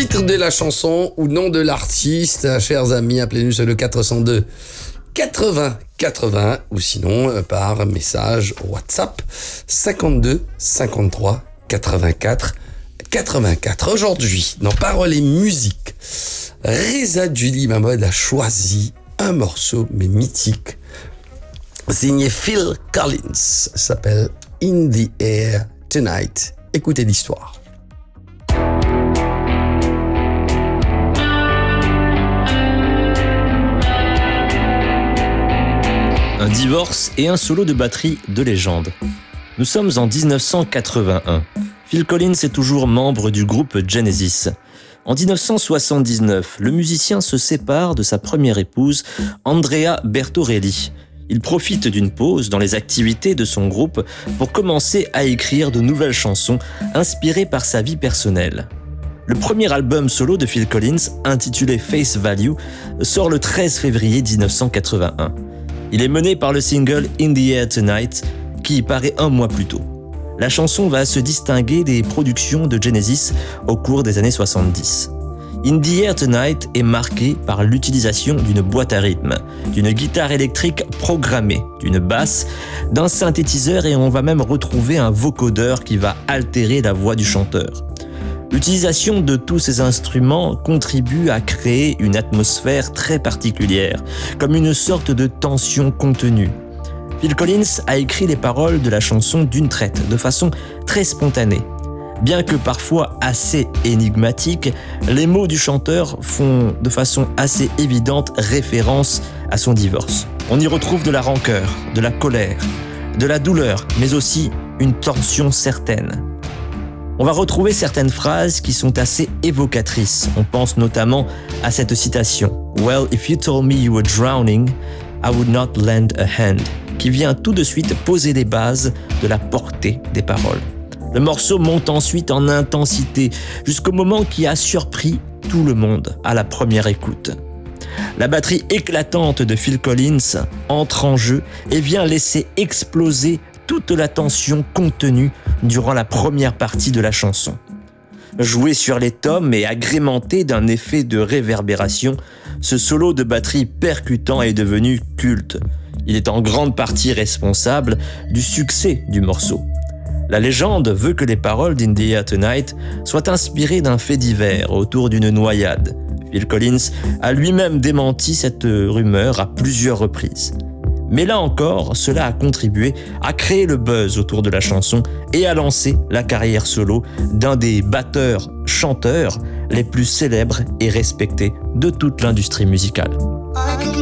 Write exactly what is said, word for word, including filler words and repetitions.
Titre de la chanson ou nom de l'artiste, chers amis, appelez-nous sur le quatre cent deux quatre-vingts quatre-vingts ou sinon par message WhatsApp cinquante-deux cinquante-trois quatre-vingt-quatre quatre-vingt-quatre. Aujourd'hui, dans Paroles et musique, Reza Julie Mahmoud a choisi un morceau mais mythique signé Phil Collins, ça s'appelle In the Air Tonight. Écoutez l'histoire. Un divorce et un solo de batterie de légende. Nous sommes en dix-neuf cent quatre-vingt-un. Phil Collins est toujours membre du groupe Genesis. En dix-neuf cent soixante-dix-neuf, le musicien se sépare de sa première épouse, Andrea Bertorelli. Il profite d'une pause dans les activités de son groupe pour commencer à écrire de nouvelles chansons inspirées par sa vie personnelle. Le premier album solo de Phil Collins, intitulé Face Value, sort le treize février dix-neuf cent quatre-vingt-un. Il est mené par le single In the Air Tonight, qui paraît un mois plus tôt. La chanson va se distinguer des productions de Genesis au cours des années soixante-dix. In the Air Tonight est marqué par l'utilisation d'une boîte à rythme, d'une guitare électrique programmée, d'une basse, d'un synthétiseur et on va même retrouver un vocodeur qui va altérer la voix du chanteur. L'utilisation de tous ces instruments contribue à créer une atmosphère très particulière, comme une sorte de tension contenue. Phil Collins a écrit les paroles de la chanson d'une traite, de façon très spontanée. Bien que parfois assez énigmatiques, les mots du chanteur font de façon assez évidente référence à son divorce. On y retrouve de la rancœur, de la colère, de la douleur, mais aussi une tension certaine. On va retrouver certaines phrases qui sont assez évocatrices. On pense notamment à cette citation « Well, if you told me you were drowning, I would not lend a hand » qui vient tout de suite poser les bases de la portée des paroles. Le morceau monte ensuite en intensité jusqu'au moment qui a surpris tout le monde à la première écoute. La batterie éclatante de Phil Collins entre en jeu et vient laisser exploser toute la tension contenue durant la première partie de la chanson. Joué sur les tomes et agrémenté d'un effet de réverbération, ce solo de batterie percutant est devenu culte. Il est en grande partie responsable du succès du morceau. La légende veut que les paroles d'In the Air Tonight soient inspirées d'un fait divers autour d'une noyade. Phil Collins a lui-même démenti cette rumeur à plusieurs reprises. Mais là encore, cela a contribué à créer le buzz autour de la chanson et à lancer la carrière solo d'un des batteurs-chanteurs les plus célèbres et respectés de toute l'industrie musicale. I can